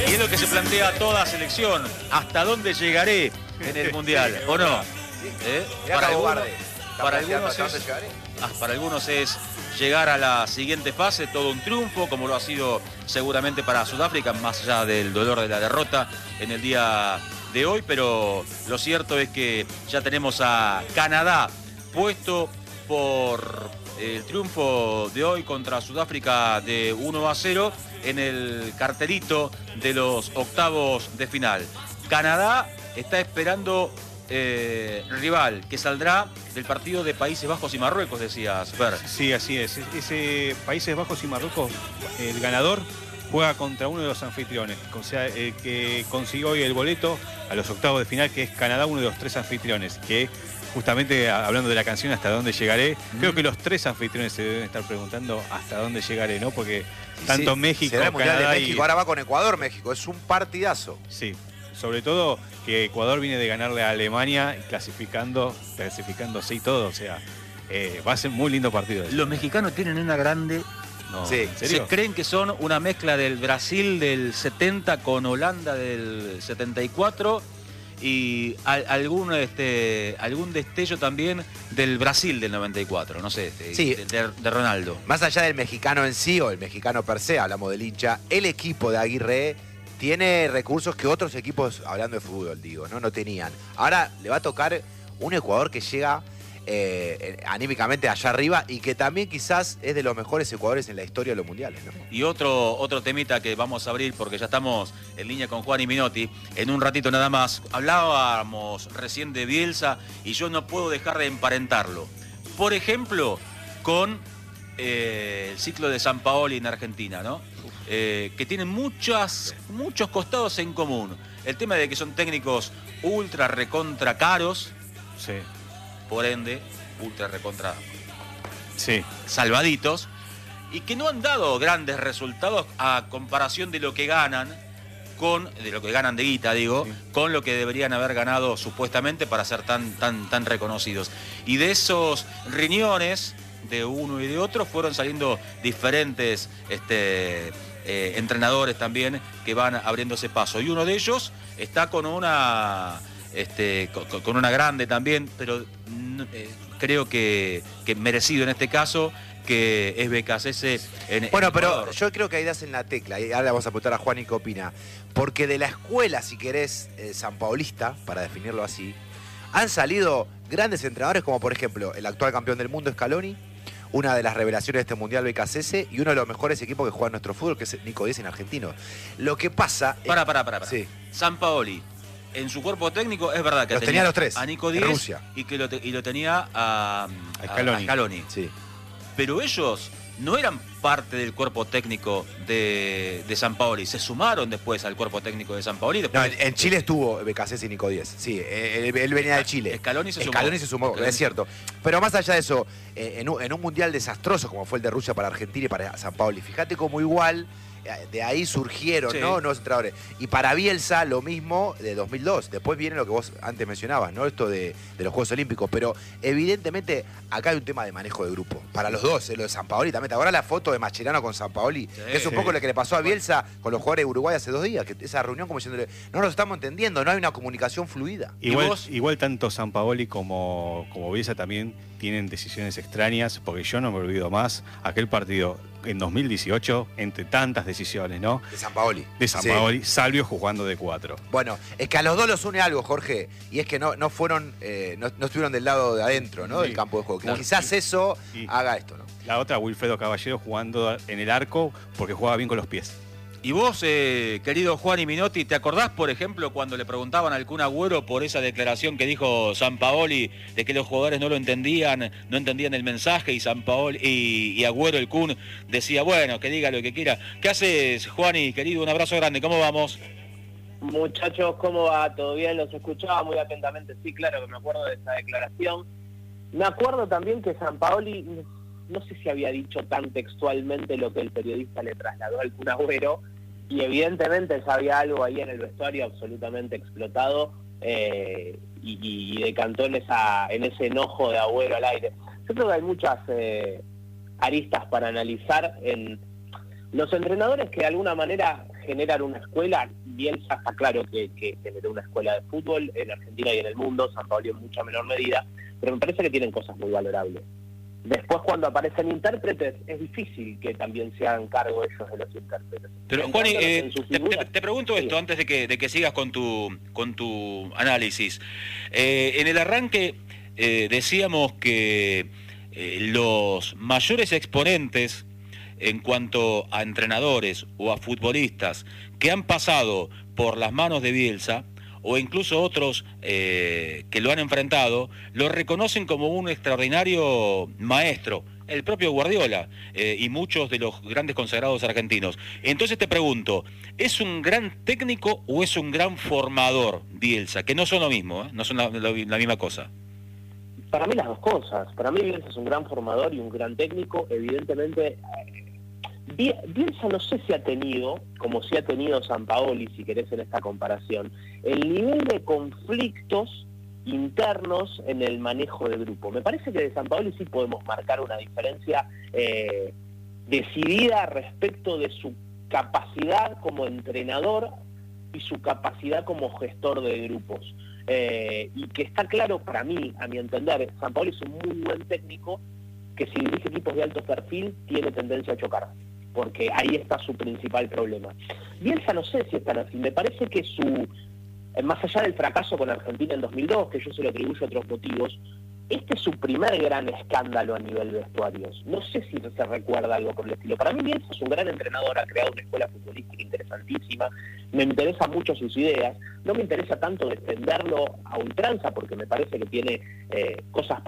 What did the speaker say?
Y es lo que se plantea a toda selección. ¿Hasta dónde llegaré en el Mundial? ¿O no? Para algunos es llegar a la siguiente fase, todo un triunfo, como lo ha sido seguramente para Sudáfrica, más allá del dolor de la derrota en el día de hoy, pero lo cierto es que ya tenemos a Canadá puesto por el triunfo de hoy contra Sudáfrica de 1-0 en el cartelito de los octavos de final. Canadá está esperando rival que saldrá del partido de Países Bajos y Marruecos, decías, Fer. Sí, así es. Ese Países Bajos y Marruecos, el ganador juega contra uno de los anfitriones, o sea, el que consiguió hoy el boleto a los octavos de final, que es Canadá, uno de los 3 anfitriones, que justamente hablando de la canción Hasta dónde llegaré, creo que los 3 anfitriones se deben estar preguntando hasta dónde llegaré, ¿no? Porque tanto México, será el Mundial Canadá de México, ahora va con Ecuador, México, es un partidazo. Sí, sobre todo que Ecuador viene de ganarle a Alemania, clasificándose y todo, o sea, va a ser muy lindo partido ese. Los mexicanos tienen una grande... No, sí. ¿en serio? Se creen que son una mezcla del Brasil del 70 con Holanda del 74 y algún destello también del Brasil del 94, no sé, Sí. de Ronaldo. Más allá del mexicano en sí o el mexicano per se, hablamos del hincha, el equipo de Aguirre tiene recursos que otros equipos, hablando de fútbol, digo, no tenían. Ahora le va a tocar un Ecuador que llega anímicamente allá arriba y que también quizás es de los mejores Ecuadores en la historia de los mundiales, ¿no? Y otro temita que vamos a abrir porque ya estamos en línea con Juan y Minotti en un ratito nada más. Hablábamos recién de Bielsa y yo no puedo dejar de emparentarlo. Por ejemplo, con el ciclo de Sampaoli en Argentina, ¿no? Que tienen muchos costados en común. El tema de que son técnicos ultra recontra caros. Sí. Por ende, ultra recontra Sí. salvaditos, y que no han dado grandes resultados a comparación de lo que ganan, de lo que ganan de guita, digo, sí, con lo que deberían haber ganado supuestamente para ser tan reconocidos. Y de esos riñones, de uno y de otro, fueron saliendo diferentes entrenadores también que van abriéndose paso. Y uno de ellos está con una grande también, pero creo que merecido en este caso, que es Becasese en Bueno, pero Ecuador. yo creo que ahí das en la tecla, y ahora le vamos a preguntar a Juan y qué opina, porque de la escuela, si querés, sanpaolista, para definirlo así, han salido grandes entrenadores como por ejemplo el actual campeón del mundo Scaloni, una de las revelaciones de este mundial Becasese y uno de los mejores equipos que juega en nuestro fútbol, que es Nico Díez en argentino. Lo que pasa... Para. Sí. Sampaoli, en su cuerpo técnico, es verdad que los tenía los 3, a Nico Díez Rusia. y lo tenía a Scaloni. Sí. Pero ellos no eran parte del cuerpo técnico de Sampaoli, se sumaron después al cuerpo técnico de Sampaoli. Después... No, en Chile estuvo Becasese y Nico Díez. Sí, él venía de Chile. Scaloni se sumó, es cierto. Pero más allá de eso, en un mundial desastroso como fue el de Rusia para Argentina y para Sampaoli, fíjate cómo igual de ahí surgieron, sí, ¿no? Nuevos entrenadores. Y para Bielsa lo mismo de 2002. Después viene lo que vos antes mencionabas, ¿no? Esto de los Juegos Olímpicos. Pero evidentemente acá hay un tema de manejo de grupo. Para los dos, lo de Sampaoli también. Ahora la foto de Mascherano con Sampaoli, sí, que es un poco lo que le pasó a Bielsa con los jugadores de Uruguay hace 2 días. Que esa reunión como diciéndole, no nos estamos entendiendo, no hay una comunicación fluida. Igual tanto Sampaoli como Bielsa también tienen decisiones extrañas, porque yo no me olvido más aquel partido en 2018, entre tantas decisiones, ¿no? De Sampaoli. Sí. Salvio jugando de 4. Bueno, es que a los dos los une algo, Jorge, y es que no estuvieron del lado de adentro, ¿no? Sí. Del campo de juego. Claro. Quizás eso haga esto, ¿no? La otra, Wilfredo Caballero jugando en el arco porque jugaba bien con los pies. Y vos, querido Juan y Minotti, ¿te acordás, por ejemplo, cuando le preguntaban al Kun Agüero por esa declaración que dijo Sampaoli de que los jugadores no entendían el mensaje y Sampaoli y Agüero, el Kun, decía, bueno, que diga lo que quiera? ¿Qué haces, Juan y querido? Un abrazo grande, ¿cómo vamos? Muchachos, ¿cómo va? ¿Todo bien? Los escuchaba muy atentamente, sí, claro que me acuerdo de esa declaración. Me acuerdo también que Sampaoli, no sé si había dicho tan textualmente lo que el periodista le trasladó al Kun Agüero, y evidentemente ya había algo ahí en el vestuario absolutamente explotado, y decantó en ese enojo de Agüero al aire. Yo creo que hay muchas aristas para analizar en los entrenadores que de alguna manera generar una escuela. Bielsa está claro que generó una escuela de fútbol en Argentina y en el mundo, San Paolo en mucha menor medida, pero me parece que tienen cosas muy valorables. Después, cuando aparecen intérpretes, es difícil que también se hagan cargo ellos de los intérpretes. Pero, Juani, te pregunto esto, sí, antes de que sigas con tu análisis. En el arranque decíamos que los mayores exponentes en cuanto a entrenadores o a futbolistas que han pasado por las manos de Bielsa, o incluso otros que lo han enfrentado, lo reconocen como un extraordinario maestro, el propio Guardiola y muchos de los grandes consagrados argentinos. Entonces te pregunto, ¿es un gran técnico o es un gran formador Bielsa? Que no son lo mismo, no son la misma cosa. Para mí las dos cosas. Para mí Bielsa es un gran formador y un gran técnico. Evidentemente, Bielsa no sé si ha tenido, como si ha tenido Sampaoli, si querés en esta comparación, el nivel de conflictos internos en el manejo de grupo. Me parece que de Sampaoli sí podemos marcar una diferencia decidida respecto de su capacidad como entrenador y su capacidad como gestor de grupos. Y que está claro para mí, a mi entender, Sampaoli es un muy buen técnico que si dirige equipos de alto perfil tiene tendencia a chocar, porque ahí está su principal problema. Bielsa no sé si es tan así, me parece que más allá del fracaso con Argentina en 2002, que yo se lo atribuyo a otros motivos, este es su primer gran escándalo a nivel vestuarios. No sé si se recuerda algo por el estilo. Para mí Bielsa es un gran entrenador, ha creado una escuela futbolística interesantísima, me interesan mucho sus ideas, no me interesa tanto defenderlo a ultranza porque me parece que tiene cosas